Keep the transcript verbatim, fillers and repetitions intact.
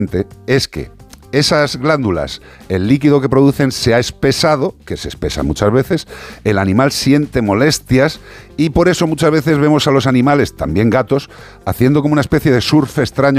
es que esas glándulas, el líquido que producen se ha espesado, que se espesa muchas veces, el animal siente molestias y por eso muchas veces vemos a los animales, también gatos, haciendo como una especie de surf extraño